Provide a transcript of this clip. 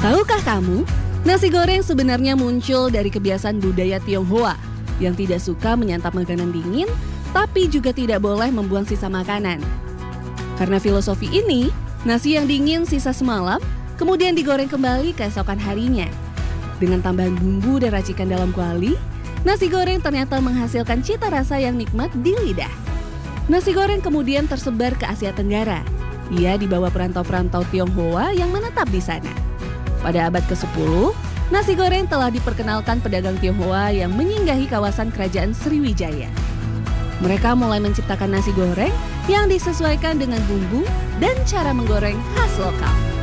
Tahukah kamu, nasi goreng sebenarnya muncul dari kebiasaan budaya Tionghoa yang tidak suka menyantap makanan dingin, tapi juga tidak boleh membuang sisa makanan. Karena filosofi ini, nasi yang dingin sisa semalam kemudian digoreng kembali keesokan harinya. Dengan tambahan bumbu dan racikan dalam kuali, nasi goreng ternyata menghasilkan cita rasa yang nikmat di lidah. Nasi goreng kemudian tersebar ke Asia Tenggara. Ia dibawa perantau-perantau Tionghoa yang menetap di sana. Pada abad ke-10, nasi goreng telah diperkenalkan pedagang Tionghoa yang menyinggahi kawasan kerajaan Sriwijaya. Mereka mulai menciptakan nasi goreng yang disesuaikan dengan bumbu dan cara menggoreng khas lokal.